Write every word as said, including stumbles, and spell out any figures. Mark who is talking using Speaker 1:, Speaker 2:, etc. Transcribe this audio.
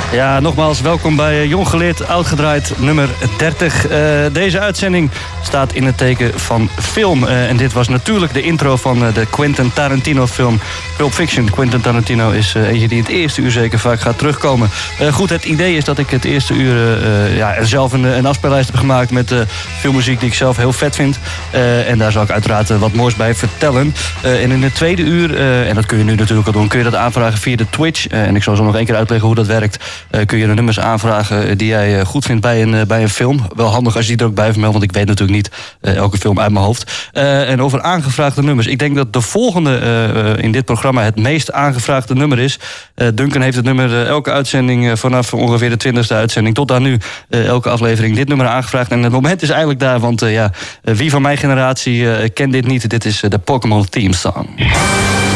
Speaker 1: Ja, nogmaals welkom bij Jong Geleerd, Oud Gedraaid, nummer dertig. Uh, deze uitzending staat in het teken van film. Uh, en dit was natuurlijk de intro van uh, de Quentin Tarantino film Pulp Fiction. Quentin Tarantino is uh, eentje die in het eerste uur zeker vaak gaat terugkomen. Uh, goed, het idee is dat ik het eerste uur uh, ja, zelf een, een afspeellijst heb gemaakt met uh, veel muziek die ik zelf heel vet vind. Uh, en daar zal ik uiteraard uh, wat moois bij vertellen. Uh, en in het tweede uur, uh, en dat kun je nu natuurlijk al doen, kun je dat aanvragen via de Twitch. Uh, en ik zal zo nog één keer uitleggen hoe dat werkt. Uh, kun je de nummers aanvragen die jij uh, goed vindt bij een, uh, bij een film. Wel handig als je die er ook bij vermeldt, want ik weet natuurlijk niet uh, elke film uit mijn hoofd. Uh, en over aangevraagde nummers. Ik denk dat de volgende uh, in dit programma het meest aangevraagde nummer is. Uh, Duncan heeft het nummer uh, elke uitzending uh, vanaf ongeveer de twintigste uitzending tot aan nu uh, elke aflevering dit nummer aangevraagd. En het moment is eigenlijk daar, want uh, ja, uh, wie van mijn generatie uh, kent dit niet? Dit is uh, de Pokémon Theme Song.